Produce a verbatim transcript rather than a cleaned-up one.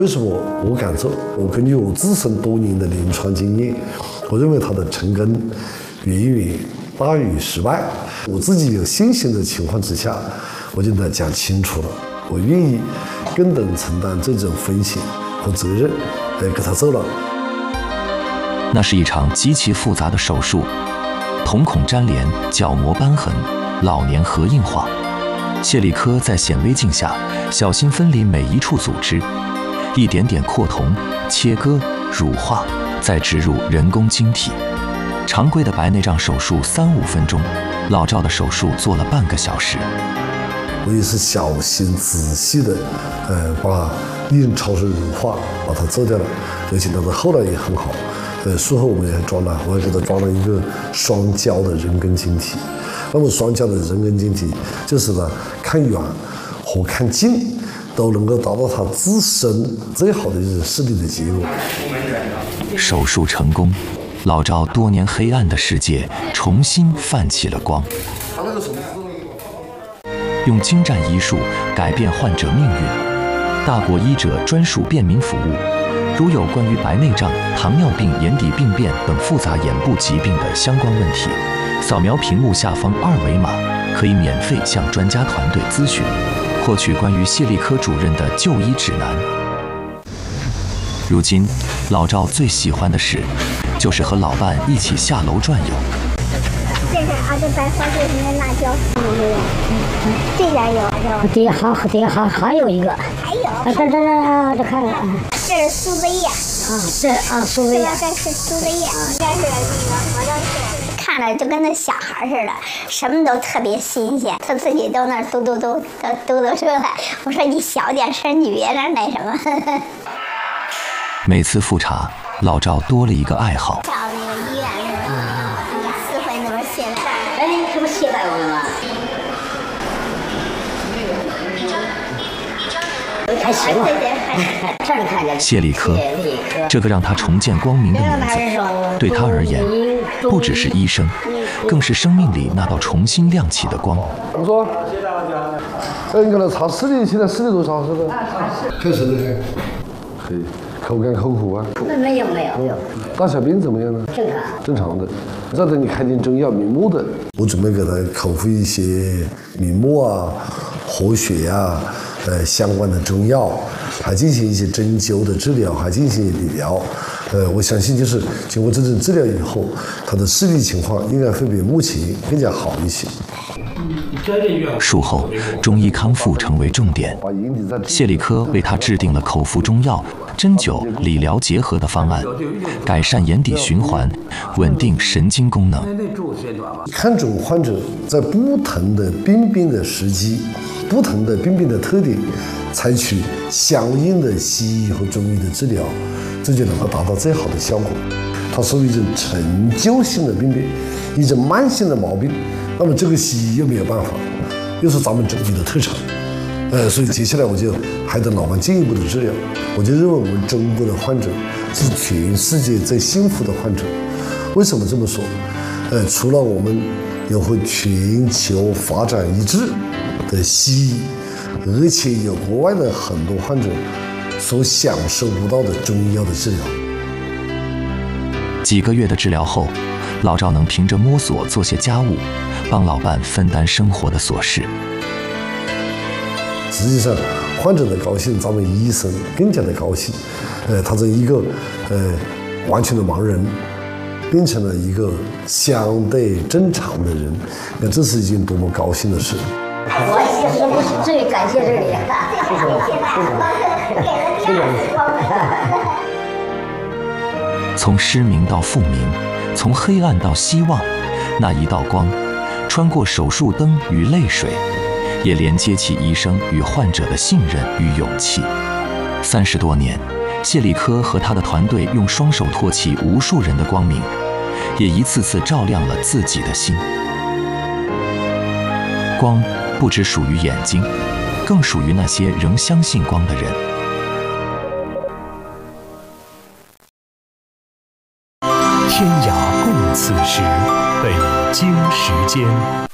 为什么我敢做？我根据我自身多年的临床经验，我认为它的成功远远大于失败。我自己有信心的情况之下，我就跟他讲清楚了，我愿意更等承担这种风险和责任，来给他做了。 那是一场极其复杂的手术，瞳孔粘连、角膜瘢痕、老年核硬化。谢利科在显微镜下小心分离每一处组织，一点点扩瞳、切割、乳化，再植入人工晶体。常规的白内障手术三五分钟，老赵的手术做了半个小时。 我也是小心仔细的，呃，把利用超声乳化把它做掉了，而且它的后来也很好。呃，术后我们也装了，我还给它装了一个双焦的人工晶体。那么双焦的人工晶体就是呢，看远和看近都能够达到它自身最好的一种视力的结果。 手术成功，老赵多年黑暗的世界重新泛起了光。用精湛医术改变患者命运，大国医者专属便民服务。如有关于白内障、糖尿病、眼底病变等复杂眼部疾病的相关问题，扫描屏幕下方二维码，可以免费向专家团队咨询，获取关于谢利科主任的就医指南。如今，老赵最喜欢的事，就是和老伴一起下楼转悠。 这是啊，这白花这是辣椒，这边有是吧？ 对，还对，还还有一个， 还有， 这这这这看看， 这是苏子叶， 啊，这啊苏子叶， 这是苏子叶，这是那个合掌石，看着就跟那小孩似的，什么都特别新鲜，他自己都那嘟嘟嘟嘟嘟嘟出来。我说你小点声，你别那那什么。 每次复查，老赵多了一个爱好。 到那个医院是吧？四回那边卸拜。 哎，这不卸拜我吗？还行吧。这儿看见。 谢利科，这个让他重见光明的名字，对他而言，不只是医生，更是生命里那道重新亮起的光。 我说，哎，你给他查视力，现在视力多少？是不是？确实厉害。可以。口干口苦啊？ 没有没有没有。 大小便怎么样呢？ 正常。 正常的。再等你开点中药明目的，我准备给他口服一些明目啊、活血啊，呃相关的中药，还进行一些针灸的治疗，还进行理疗。呃，我相信就是经过这种治疗以后，他的视力情况应该会比目前更加好一些。 术后，中医康复成为重点。谢利科为他制定了口服中药、针灸、理疗结合的方案，改善眼底循环，稳定神经功能。 看准患者在不同的病变的时机、不同的病变的特点，采取相应的西医和中医的治疗，这就能够达到最好的效果。它属于一种陈旧性的病变，一种慢性的毛病。那么这个西医又没有办法，又是咱们中医的特长，呃，所以接下来我就还等老伴进一步的治疗。我就认为我们中国的患者是全世界最幸福的患者。为什么这么说？呃，除了我们有和全球发展一致的西医，而且有国外的很多患者所享受不到的中医药的治疗。 几个月的治疗后，老赵能凭着摸索做些家务，帮老伴分担生活的琐事。 实际上，患者的高兴，咱们医生更加的高兴。呃，他从一个呃完全的盲人，变成了一个相对正常的人，那这是一件多么高兴的事！ 我其实我是最感谢这里，谢谢，谢谢。 从失明到复明，从黑暗到希望，那一道光，穿过手术灯与泪水，也连接起医生与患者的信任与勇气。三十多年，谢利科和他的团队用双手托起无数人的光明，也一次次照亮了自己的心。光不只属于眼睛，更属于那些仍相信光的人。 天涯共此时，北京时间。